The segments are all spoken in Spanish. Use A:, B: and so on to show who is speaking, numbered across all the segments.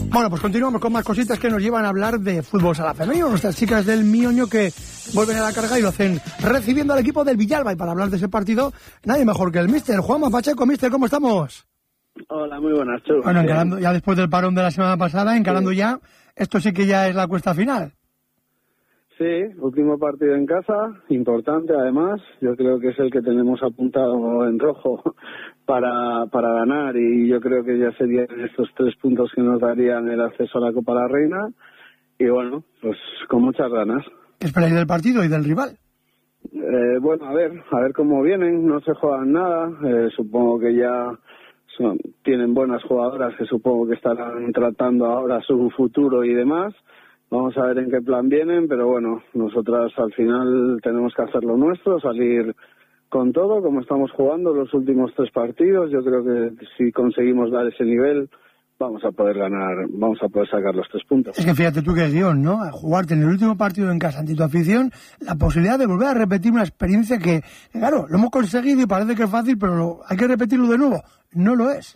A: Bueno, pues continuamos con más cositas que nos llevan a hablar de fútbol sala femenino. Nuestras chicas del Mioño que vuelven a la carga y lo hacen recibiendo al equipo del Villalba. Y para hablar de ese partido, nadie mejor que el míster. Juanma Pacheco, míster, ¿cómo estamos?
B: Hola, muy buenas, Chu.
A: Bueno, encarando ya después del parón de la semana pasada, encarando ya, esto sí que ya es la cuesta final.
B: Sí, último partido en casa, importante además. Yo creo que es el que tenemos apuntado en rojo para ganar, y yo creo que ya serían estos 3 puntos que nos darían el acceso a la Copa de la Reina. Y bueno, pues con muchas ganas.
A: ¿Qué esperáis del partido y del rival?
B: Bueno, a ver cómo vienen. No se juegan nada. Supongo que ya tienen buenas jugadoras que supongo que estarán tratando ahora su futuro y demás. Vamos a ver en qué plan vienen, pero bueno, nosotras al final tenemos que hacer lo nuestro, salir con todo, como estamos jugando los últimos 3 partidos. Yo creo que si conseguimos dar ese nivel, vamos a poder ganar, vamos a poder sacar los 3 puntos.
A: Es que fíjate tú que es guión, ¿no? A jugarte en el último partido en casa ante tu afición, la posibilidad de volver a repetir una experiencia que, claro, lo hemos conseguido y parece que es fácil, pero hay que repetirlo de nuevo. No lo es.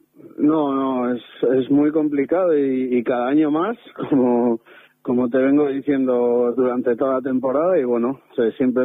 B: No, es muy complicado y cada año más, como te vengo diciendo durante toda la temporada, y bueno, siempre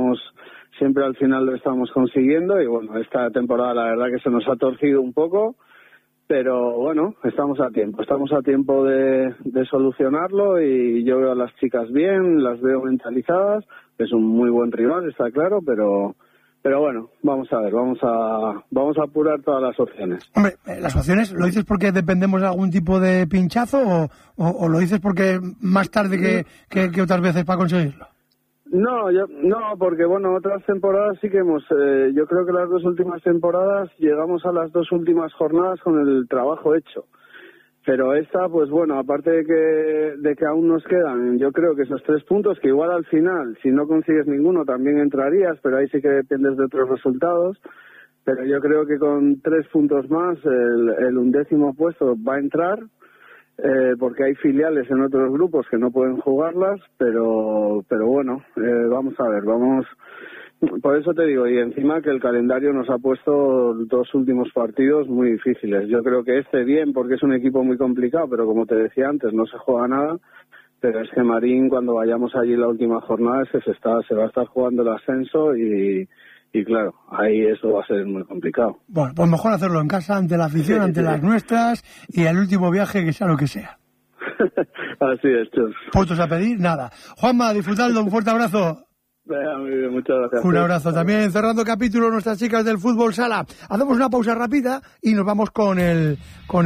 B: al final lo estamos consiguiendo, y bueno, esta temporada la verdad que se nos ha torcido un poco, pero bueno, estamos a tiempo de solucionarlo, y yo veo a las chicas bien, las veo mentalizadas. Es un muy buen rival, está claro, pero bueno, vamos a ver, vamos a apurar todas las opciones.
A: Hombre, las opciones, ¿lo dices porque dependemos de algún tipo de pinchazo o lo dices porque más tarde que otras veces para conseguirlo?
B: No, porque bueno, otras temporadas sí que yo creo que las 2 últimas temporadas llegamos a las 2 últimas jornadas con el trabajo hecho. Pero esta, pues bueno, aparte de que aún nos quedan, yo creo que esos 3 puntos, que igual al final, si no consigues ninguno, también entrarías, pero ahí sí que dependes de otros resultados. Pero yo creo que con 3 puntos más, el 11º puesto va a entrar, porque hay filiales en otros grupos que no pueden jugarlas, pero bueno, vamos a ver, por eso te digo, y encima que el calendario nos ha puesto 2 últimos partidos muy difíciles. Yo creo que bien, porque es un equipo muy complicado, pero como te decía antes, no se juega nada. Pero es que Marín, cuando vayamos allí la última jornada, es que se va a estar jugando el ascenso y claro, ahí eso va a ser muy complicado.
A: Bueno, pues mejor hacerlo en casa, ante la afición, ante las nuestras, y el último viaje que sea lo que sea.
B: Así es, Chus.
A: ¿Fotos a pedir? Nada. Juanma, disfrutadlo, un fuerte abrazo.
B: Muy bien, muchas gracias.
A: Un abrazo. También cerrando capítulo nuestras chicas del fútbol sala. Hacemos una pausa rápida y nos vamos con el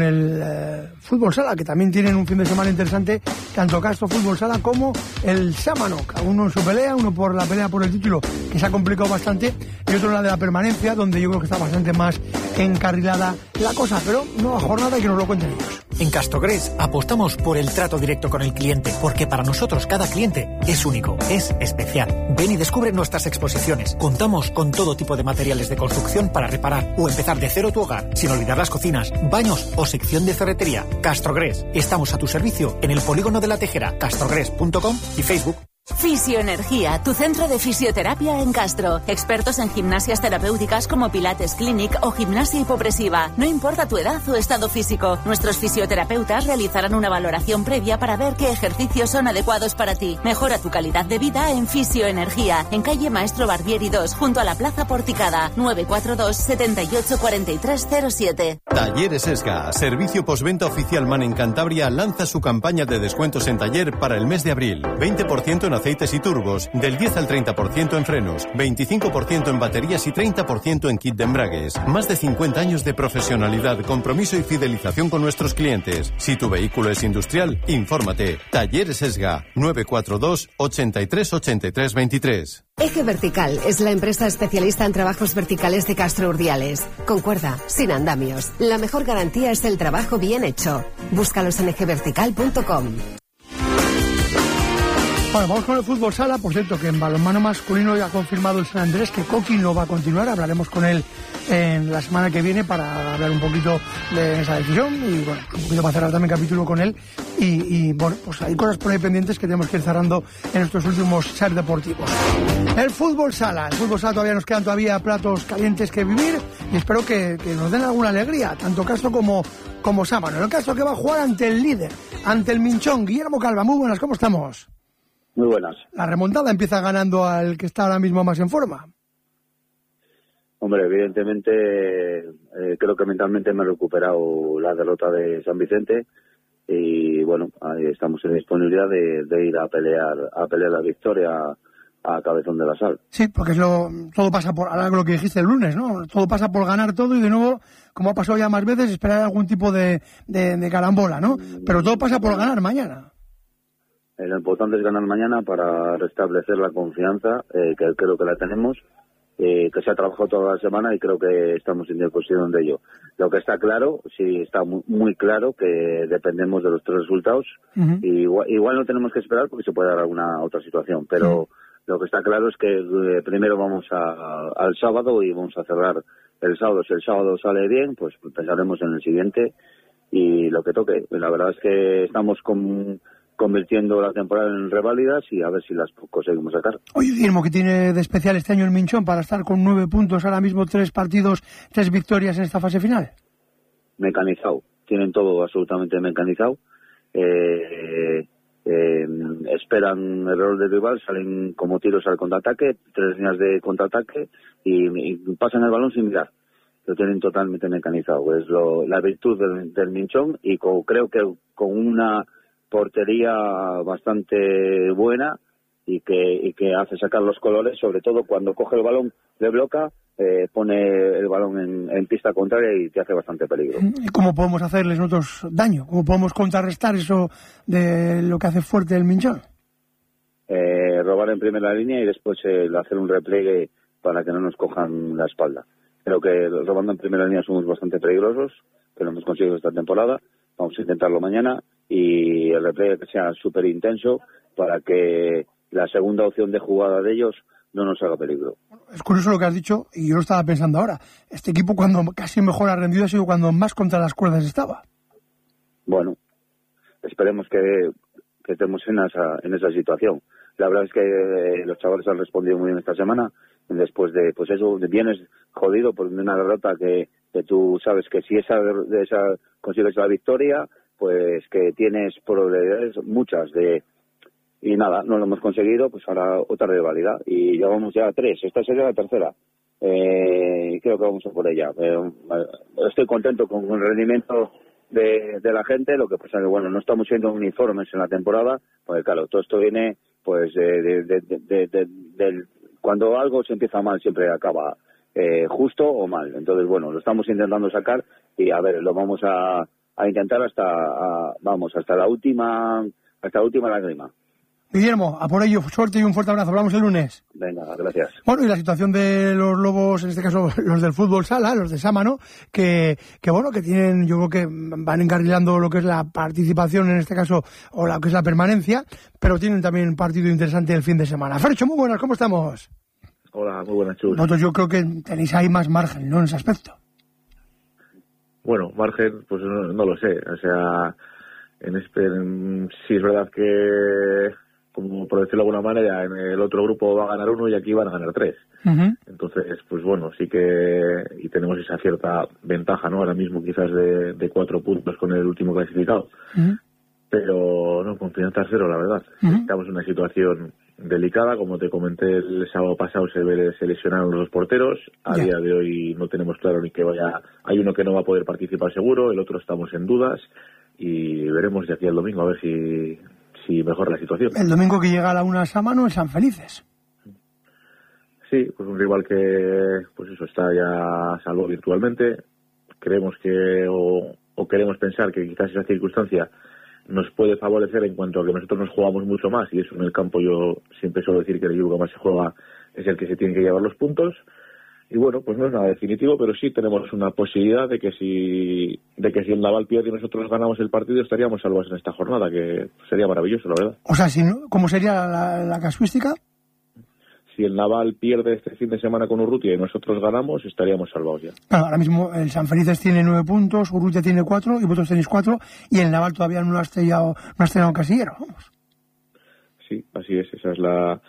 A: fútbol sala, que también tienen un fin de semana interesante, tanto Castro Fútbol Sala como el Sámano. Uno en su pelea, uno por la pelea por el título, que se ha complicado bastante, y otro en la de la permanencia, donde yo creo que está bastante más encarrilada la cosa, pero nueva jornada y que nos lo cuenten ellos.
C: En Castrogres apostamos por el trato directo con el cliente, porque para nosotros cada cliente es único, es especial. Ven y descubre nuestras exposiciones. Contamos con todo tipo de materiales de construcción para reparar o empezar de cero tu hogar, sin olvidar las cocinas, baños o sección de ferretería. Castrogres, estamos a tu servicio en el Polígono de la Tejera, castrogres.com y Facebook.
D: Fisioenergía, tu centro de fisioterapia en Castro. Expertos en gimnasias terapéuticas como Pilates Clinic o gimnasia hipopresiva. No importa tu edad o estado físico, nuestros fisioterapeutas realizarán una valoración previa para ver qué ejercicios son adecuados para ti. Mejora tu calidad de vida en Fisioenergía, en calle Maestro Barbieri 2, junto a la Plaza Porticada, 942 78 43 07.
E: Talleres Esga, servicio postventa oficial MAN en Cantabria, lanza su campaña de descuentos en taller para el mes de abril. 20% en aceites y turbos, del 10 al 30% en frenos, 25% en baterías y 30% en kit de embragues. Más de 50 años de profesionalidad, compromiso y fidelización con nuestros clientes. Si tu vehículo es industrial, infórmate. Talleres Esga, 942 83 83 23.
F: Eje Vertical es la empresa especialista en trabajos verticales de Castro Urdiales. Con cuerda, sin andamios. La mejor garantía es el trabajo bien hecho. Búscalos en ejevertical.com.
A: Bueno, vamos con el fútbol sala. Por cierto, que en balonmano masculino ya ha confirmado el San Andrés que Coqui no va a continuar. Hablaremos con él en la semana que viene para hablar un poquito de esa decisión y bueno, un poquito para cerrar también capítulo con él. Y bueno, pues hay cosas por ahí pendientes que tenemos que ir cerrando en estos últimos ser deportivos. El fútbol sala todavía nos quedan platos calientes que vivir y espero que nos den alguna alegría, tanto Castro como como Sámano. En el caso que va a jugar ante el líder, ante el Minchón. Guillermo Calva, muy buenas, ¿cómo estamos?
B: Muy buenas.
A: La remontada empieza ganando al que está ahora mismo más en forma.
B: Hombre, evidentemente creo que mentalmente me he recuperado la derrota de San Vicente y bueno, ahí estamos en disponibilidad de ir a pelear la victoria a cabezón de la sal.
A: Sí, porque todo pasa por, ahora lo que dijiste el lunes, ¿no? Todo pasa por ganar todo y de nuevo, como ha pasado ya más veces, esperar algún tipo de carambola, ¿no? Pero todo pasa por ganar mañana.
B: Lo importante es ganar mañana para restablecer la confianza, que creo que la tenemos. Que se ha trabajado toda la semana y creo que estamos en disposición de ello. Lo que está claro, sí está muy claro que dependemos de los 3 resultados. Uh-huh. Y igual no tenemos que esperar porque se puede dar alguna otra situación, pero lo que está claro es que primero vamos al sábado y vamos a cerrar el sábado. Si el sábado sale bien, pues pensaremos en el siguiente y lo que toque. La verdad es que estamos convirtiendo la temporada en reválidas y a ver si las conseguimos sacar.
A: Oye, Guillermo, ¿qué tiene de especial este año el Minchón para estar con 9 puntos, ahora mismo 3 partidos, 3 victorias en esta fase final?
B: Mecanizado, tienen todo absolutamente mecanizado. Esperan error del rival, salen como tiros al contraataque, 3 líneas de contraataque y pasan el balón sin mirar. Lo tienen totalmente mecanizado. Es la virtud del Minchón y creo que con una portería bastante buena y que hace sacar los colores, sobre todo cuando coge el balón, le bloca, pone el balón en pista contraria y te hace bastante peligro.
A: ¿Y cómo podemos hacerles nosotros daño? ¿Cómo podemos contrarrestar eso de lo que hace fuerte el Minchón?
B: Robar en primera línea y después hacer un repliegue para que no nos cojan la espalda. Creo que robando en primera línea somos bastante peligrosos, que lo hemos conseguido esta temporada. Vamos a intentarlo mañana y el repliegue que sea súper intenso para que la segunda opción de jugada de ellos no nos haga peligro.
A: Es curioso lo que has dicho y yo lo estaba pensando ahora. Este equipo cuando casi mejor ha rendido ha sido cuando más contra las cuerdas estaba.
B: Bueno, esperemos que estemos en esa situación. La verdad es que los chavales han respondido muy bien esta semana. Después de, pues eso, vienes jodido por una derrota que tú sabes que si esa consigues la victoria, pues que tienes probabilidades muchas y nada, no lo hemos conseguido, pues ahora otra rivalidad y llevamos ya 3, esta sería la tercera y creo que vamos a por ella. Estoy contento con el rendimiento de la gente, lo que pasa es que bueno, no estamos siendo uniformes en la temporada, porque claro, todo esto viene pues cuando algo se empieza mal siempre acaba justo o mal, entonces bueno, lo estamos intentando sacar y a ver, lo vamos a intentar hasta la última lágrima.
A: Guillermo, a por ello, suerte y un fuerte abrazo. Hablamos el lunes.
B: Venga, gracias.
A: Bueno, y la situación de los Lobos, en este caso los del fútbol sala, los de Sámano, que bueno, que tienen, yo creo que van encarrilando lo que es la participación en este caso, o lo que es la permanencia, pero tienen también un partido interesante el fin de semana. Fercho, muy buenas, ¿cómo estamos?
G: Hola, muy buenas, Chus.
A: Vosotros yo creo que tenéis ahí más margen, ¿no?, en ese aspecto.
G: Bueno, margen, pues no lo sé. O sea, sí es verdad que, como por decirlo de alguna manera, en el otro grupo va a ganar 1 y aquí van a ganar 3. Uh-huh. Entonces, pues bueno, sí que y tenemos esa cierta ventaja, ¿no? Ahora mismo quizás de 4 puntos con el último clasificado. Uh-huh. Pero no, confianza cero, la verdad. Uh-huh. Estamos en una situación delicada, como te comenté el sábado pasado, se lesionaron los 2 porteros. A día de hoy no tenemos claro ni que vaya. Hay uno que no va a poder participar seguro, el otro estamos en dudas y veremos de aquí al domingo a ver si mejora la situación.
A: El domingo que llega a la 1 a Sámano en San Felices.
G: Sí, pues un rival que, pues eso, está ya salvo virtualmente. Creemos que, o queremos pensar que quizás esa circunstancia nos puede favorecer en cuanto a que nosotros nos jugamos mucho más, y eso en el campo yo siempre suelo decir que el equipo que más se juega es el que se tiene que llevar los puntos. Y bueno, pues no es nada definitivo, pero sí tenemos una posibilidad de que si el Naval pierde y nosotros ganamos el partido, estaríamos salvos en esta jornada, que sería maravilloso, la verdad.
A: O sea, ¿cómo sería la casuística?
G: Si el Naval pierde este fin de semana con Urrutia y nosotros ganamos, estaríamos salvados ya.
A: Claro, ahora mismo el San Felices tiene 9 puntos, Urrutia tiene 4 y vosotros tenéis 4, y el Naval todavía no ha estrellado casillero, vamos.
G: Sí, así es, esa es la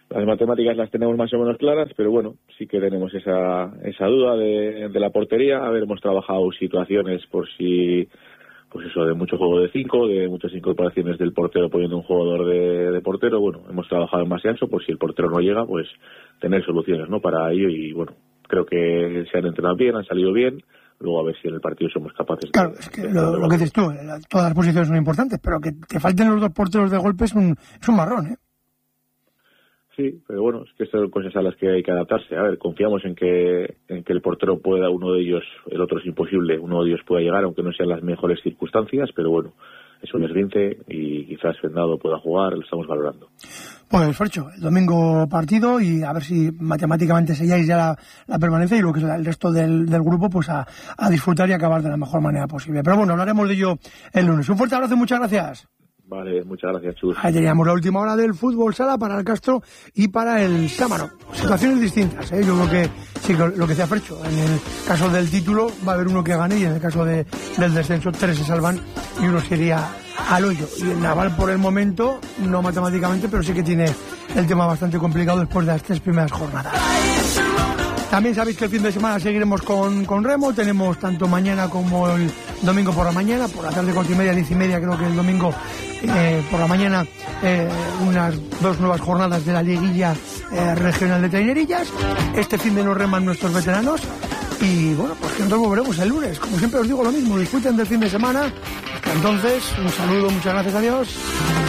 G: Las matemáticas las tenemos más o menos claras, pero bueno, sí que tenemos esa duda de la portería. A ver, hemos trabajado situaciones por si, pues eso, de mucho juego de 5, de muchas incorporaciones del portero poniendo un jugador de portero. Bueno, hemos trabajado en base a eso, por si el portero no llega, pues tener soluciones, ¿no?, para ello. Y bueno, creo que se han entrenado bien, han salido bien. Luego a ver si en el partido somos capaces.
A: Claro, es que lo que dices tú, todas las posiciones son importantes, pero que te falten los dos porteros de golpe es un marrón, ¿eh?
G: Sí, pero bueno, es que estas son cosas a las que hay que adaptarse. A ver, confiamos en que el portero pueda, uno de ellos, el otro es imposible, uno de ellos pueda llegar, aunque no sean las mejores circunstancias, pero bueno, es un esguince y quizás Fendado pueda jugar, lo estamos valorando.
A: Pues, Fercho, el domingo partido y a ver si matemáticamente selláis ya la permanencia y lo que es el resto del grupo, pues a disfrutar y acabar de la mejor manera posible. Pero bueno, hablaremos de ello el lunes. Un fuerte abrazo y muchas gracias.
G: Vale, muchas gracias, Chus.
A: Ahí teníamos la última hora del fútbol sala para el Castro y para el Sámano. Situaciones distintas, ¿eh? Yo creo que sí, lo que decía Fercho, en el caso del título va a haber uno que gane y en el caso del descenso 3 se salvan y uno se iría al hoyo. Y el Naval por el momento, no matemáticamente, pero sí que tiene el tema bastante complicado después de las 3 primeras jornadas. También sabéis que el fin de semana seguiremos con remo. Tenemos tanto mañana como el domingo por la mañana, por la tarde 4:30, 10:30, creo que el domingo por la mañana, unas 2 nuevas jornadas de la liguilla regional de trainerillas. Este fin de nos reman nuestros veteranos. Y bueno, pues que nosotros volveremos el lunes. Como siempre os digo lo mismo, disfruten del fin de semana. Hasta entonces, un saludo, muchas gracias, adiós.